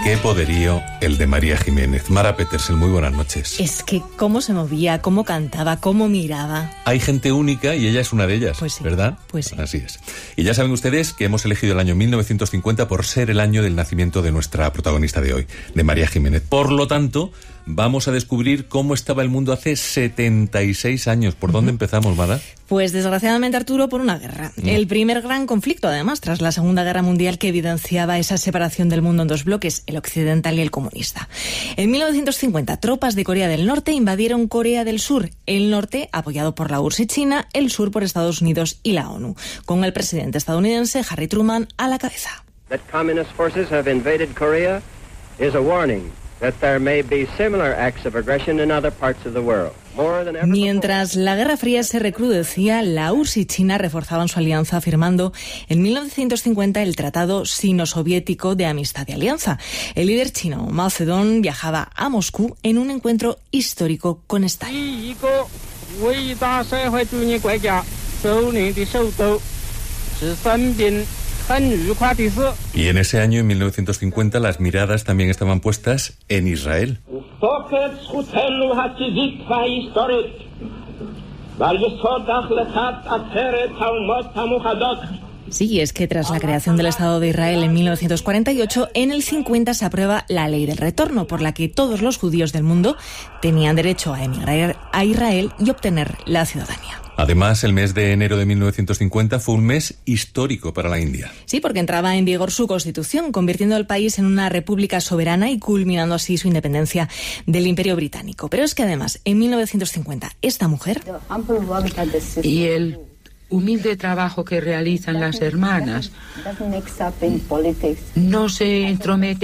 Qué poderío el de María Jiménez. Mara Petersen, muy buenas noches. Es que cómo se movía, cómo cantaba, cómo miraba. Hay gente única y ella es una de ellas, pues sí, ¿verdad? Pues sí. Así es. Y ya saben ustedes que hemos elegido el año 1950 por ser el año del nacimiento de nuestra protagonista de hoy, de María Jiménez. Por lo tanto, vamos a descubrir cómo estaba el mundo hace 76 años. ¿Por dónde empezamos, Mara? Pues desgraciadamente, Arturo, por una guerra. El primer gran conflicto, además, tras la Segunda Guerra Mundial, que evidenciaba esa separación del mundo en dos bloques, el occidental y el comunista. En 1950, tropas de Corea del Norte invadieron Corea del Sur. El norte, apoyado por la URSS y China, el sur por Estados Unidos y la ONU, con el presidente estadounidense Harry Truman a la cabeza. That communist forces have invaded Korea is a warning that there may be similar acts of aggression in other parts of the world. Mientras la Guerra Fría se recrudecía, la URSS y China reforzaban su alianza firmando en 1950 el Tratado Sino-Soviético de Amistad y Alianza. El líder chino, Mao Zedong, viajaba a Moscú en un encuentro histórico con Stalin. Y en ese año, en 1950, las miradas también estaban puestas en Israel. Sí, es que tras la creación del Estado de Israel en 1948, en el 50 se aprueba la Ley del Retorno, por la que todos los judíos del mundo tenían derecho a emigrar a Israel y obtener la ciudadanía. Además, el mes de enero de 1950 fue un mes histórico para la India. Sí, porque entraba en vigor su constitución, convirtiendo al país en una república soberana y culminando así su independencia del Imperio Británico. Pero es que además, en 1950, esta mujer... Y el humilde trabajo que realizan las hermanas no se entromete